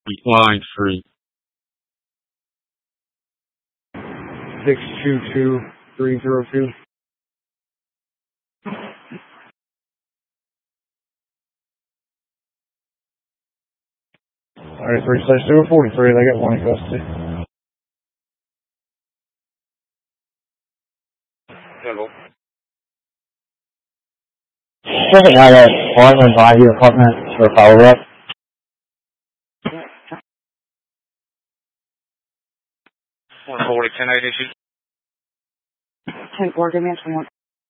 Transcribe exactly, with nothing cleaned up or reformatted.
Line three. six two two three zero two. Alright, three slash zero forty-three, they got one in custody. Hello. Checking out at Bartland Bayview apartment for follow-up. one forty, ten eighty. ten four, give me a one.